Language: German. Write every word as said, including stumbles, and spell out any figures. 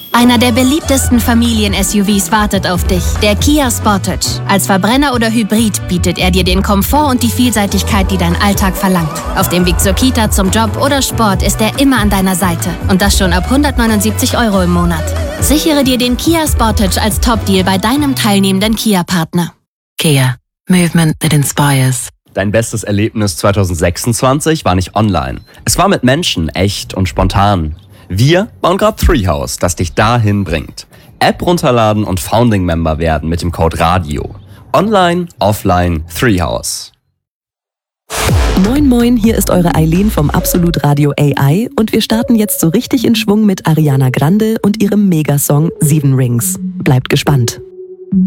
Einer der beliebtesten Familien-S U Vs wartet auf dich, der Kia Sportage. Als Verbrenner oder Hybrid bietet er dir den Komfort und die Vielseitigkeit, die dein Alltag verlangt. Auf dem Weg zur Kita, zum Job oder Sport ist er immer an deiner Seite. Und das schon ab hundertneunundsiebzig Euro im Monat. Sichere dir den Kia Sportage als Top-Deal bei deinem teilnehmenden Kia-Partner. Kia. Movement that inspires. Dein bestes Erlebnis zwanzig sechsundzwanzig war nicht online. Es war mit Menschen, echt und spontan. Wir bauen gerade Treehouse, das dich dahin bringt. App runterladen und Founding-Member werden mit dem Code RADIO. Online, offline, Treehouse. Moin Moin, hier ist eure Eileen vom Absolut Radio A I und wir starten jetzt so richtig in Schwung mit Ariana Grande und ihrem Megasong Seven Rings. Bleibt gespannt.